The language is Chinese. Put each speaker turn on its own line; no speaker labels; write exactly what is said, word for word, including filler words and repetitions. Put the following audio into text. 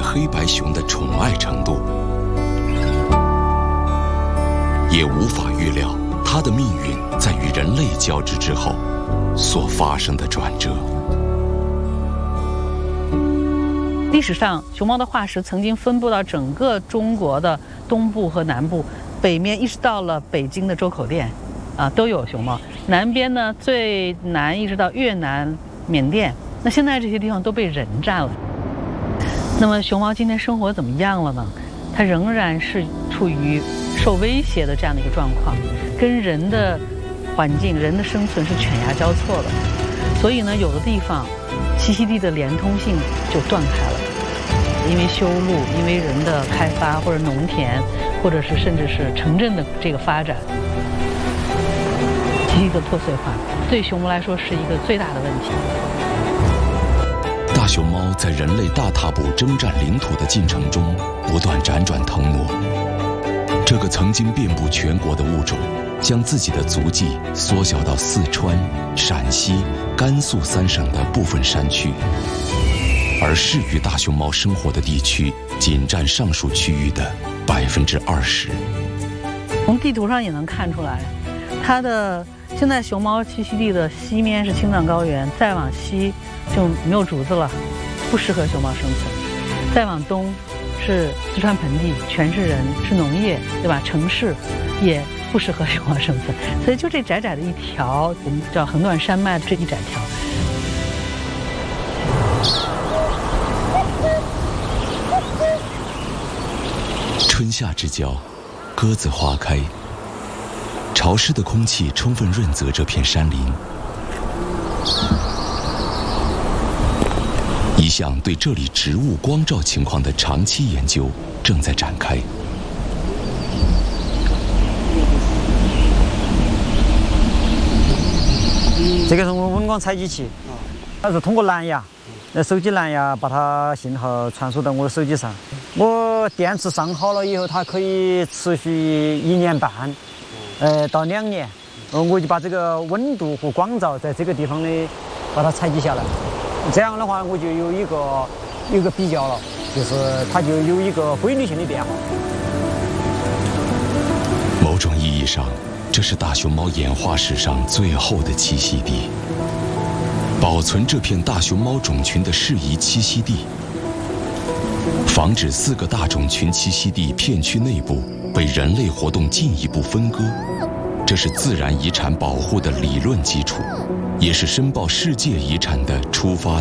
黑白熊的宠爱程度，也无法预料它的命运在与人类交织之后所发生的转折。
历史上，熊猫的化石曾经分布到整个中国的东部和南部，北面一直到了北京的周口店，啊，都有熊猫。南边呢，最南一直到越南、缅甸。那现在这些地方都被人占了。那么熊猫今天生活怎么样了呢？它仍然是处于受威胁的这样的一个状况，跟人的环境、人的生存是犬牙交错的。所以呢，有的地方栖息地的连通性就断开了，因为修路，因为人的开发，或者农田，或者是甚至是城镇的这个发展，栖息地的破碎化，对熊猫来说是一个最大的问题。
大熊猫在人类大踏步征占领土的进程中，不断辗转腾挪。这个曾经遍布全国的物种，将自己的足迹缩小到四川、陕西、甘肃三省的部分山区，而适于大熊猫生活的地区仅占上述区域的百分之二十。
从地图上也能看出来，它的现在熊猫栖息地的西面是青藏高原，再往西就没有竹子了，不适合熊猫生存。再往东是四川盆地，全是人，是农业，对吧？城市也不适合熊猫生存。所以就这窄窄的一条，我们叫横断山脉这一窄条。
春夏之交，鸽子花开，潮湿的空气充分润泽这片山林。一项对这里植物光照情况的长期研究正在展开。
这个是我们温光采集器，它是通过蓝牙，那手机蓝牙把它信号传输到我的手机上。我电池上好了以后，它可以持续一年半，呃，到两年。呃，我就把这个温度和光照在这个地方的把它采集下来。这样的话，我就有一个有一个比较了，就是它就有一个规律性的变化。
某种意义上，这是大熊猫演化史上最后的栖息地，保存这片大熊猫种群的适宜栖息地，防止四个大种群栖息地片区内部被人类活动进一步分割。这是自然遗产保护的理论基础，也是申报世界遗产的出发